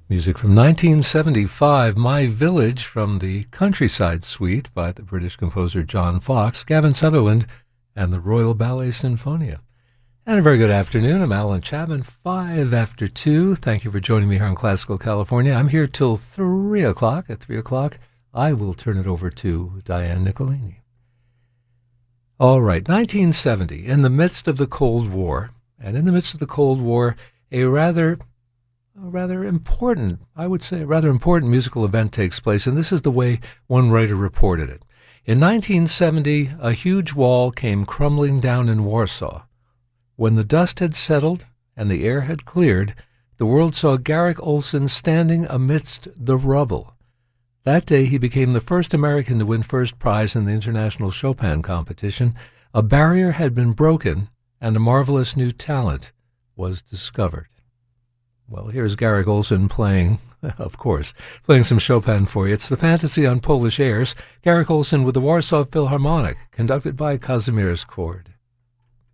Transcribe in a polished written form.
Music from 1975, My Village from the Countryside Suite by the British composer John Fox, Gavin Sutherland, and the Royal Ballet Sinfonia. And a very good afternoon. I'm Alan Chapman, 5 after 2. Thank you for joining me here on Classical California. I'm here till 3 o'clock. At 3 o'clock, I will turn it over to Diane Nicolini. All right, 1970, in the midst of the Cold War, and in the midst of the Cold War, a rather important, I would say, a rather important musical event takes place, and this is the way one writer reported it. In 1970, a huge wall came crumbling down in Warsaw. When the dust had settled and the air had cleared, the world saw Garrick Ohlson standing amidst the rubble. That day he became the first American to win first prize in the International Chopin competition. A barrier had been broken, and a marvelous new talent was discovered. Well, here's Garrick Ohlson playing, of course, playing some Chopin for you. It's the Fantasy on Polish Airs. Garrick Ohlson with the Warsaw Philharmonic, conducted by Kazimierz Kord.